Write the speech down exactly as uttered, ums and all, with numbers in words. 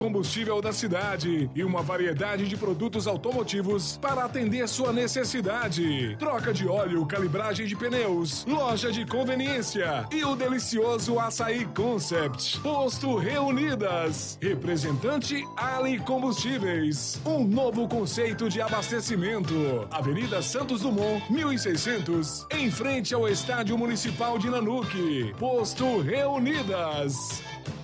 combustível da cidade e uma variedade de produtos automotivos para atender sua necessidade. Troca de óleo, calibragem de pneus, loja de conveniência e o delicioso Açaí Concept. Posto Reunidas. Representante Ali Combustíveis. Um novo conceito de abastecimento. Avenida Santos Dumont, mil e seiscentos, em frente ao Estádio Municipal de Nanuque. Posto Reunidas.